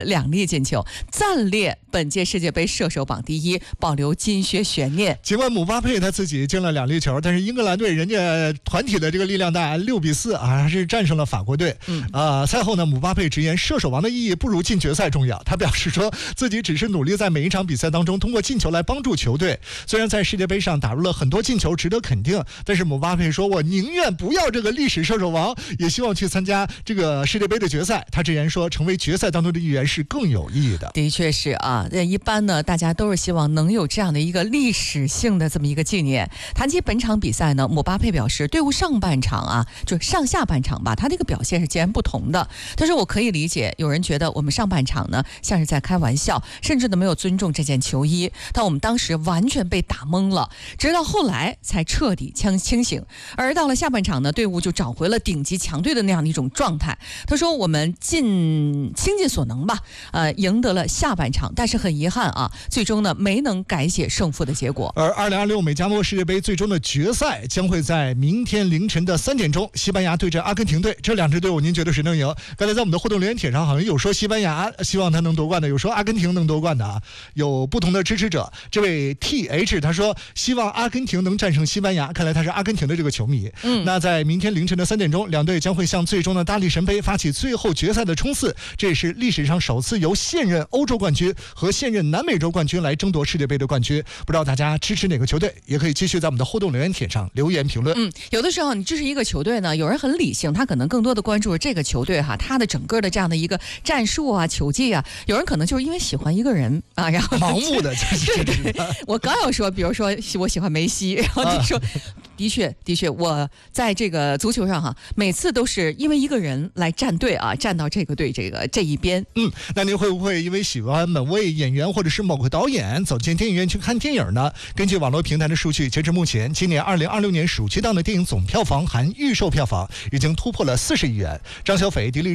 2粒进球，暂列本届世界杯射手榜第一，保留金靴悬念。 尽管姆巴佩他自己进了2粒球，但是英格兰队人家团体的这个力量大，6-4还是战胜了法国队。赛后呢，姆巴佩直言射手王的意义不如进决赛重要。他表示说自己只是努力在每一场比赛当中通过进球来帮助球队。虽然在世界杯上打入了很多进球，值得肯定，但是姆巴佩说：“我宁愿不要这个历史射手王，也希望去参加这个世界杯的决赛。”他直言说，成为决赛当中的一员是更有意义的。 的确是啊，一般呢，大家都是希望能有这样的一个历史性的这么一个纪念。谈及本场比赛呢，姆巴佩表示，队伍上半场啊，就上下半场吧，他这个表现是截然不同的。他说：“我可以理解，有人觉得我们上半场呢像是在开玩笑，甚至呢没有尊重这件球衣，但我们当时完全被打懵了，直到后来才彻底清醒。而到了下半场呢，队伍就找回了顶级强队的那样的一种状态。”他说：“我们倾尽所能吧，赢得了下半场，但是很遗憾啊，最终呢没能改写胜负的结果。” 而2026美加墨世界杯最终的决赛将会在明天凌晨的3点钟，西班牙对阵阿根廷队。这2支队伍您觉得谁能赢？刚才在我们的互动留言帖上好像有说西班牙希望他能夺冠的，有说阿根廷能夺冠的啊，有不同的支持者。这位 TH 他说希望阿根廷能战胜西班牙，看来他是阿根廷的这个球迷。那在明天凌晨的3点钟，两队将会向最终的大力神杯发起最后决赛的冲刺，这也是历史上首次由现任欧洲冠军和现任南美洲冠军来争夺世界杯的冠军。不知道大家支持哪个球队，也可以继续在我们的互动留言帖上留言评论。 有的时候你支持一个球队呢，有人很理性，他可能更多的关注这个球队哈，他的整个的这样的一个战术啊、球技啊，有人可能就是因为喜欢一个人啊，然后盲目的对，我刚要说，比如说我喜欢梅西，然后就说的确，我在这个足球上哈，每次都是因为一个人来站队啊，站到这个队这一边。 那您会不会因为喜欢某位演员或者是某个导演走进电影院去看电影呢？根据网络平台的数据，截至目前，今年2026年暑期档的电影总票房含预售票房已经突破了40亿元。张小斐、迪丽